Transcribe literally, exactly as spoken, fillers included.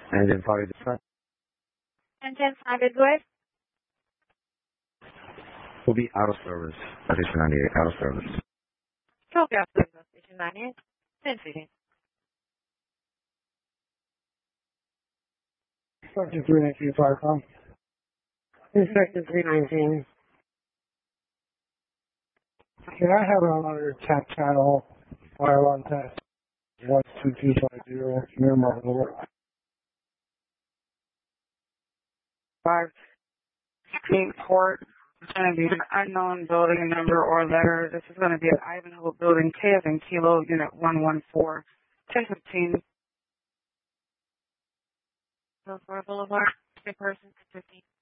Engine five dispatch. Engine sounded good. Will be out of service. Station ninety-eight, out of service. Copy after Station ninety-eight. ten feet. Section three nineteen fire com. Section three nineteen. Can I have another tap channel fire alarm test? one two two five zero, near Marble. five sixteen port. It's going to be an unknown building number or letter. This is going to be an Ivanhoe building, K as in Kilo, Unit one one four, ten fifteen. Hillsborough Boulevard, three person, fifteen.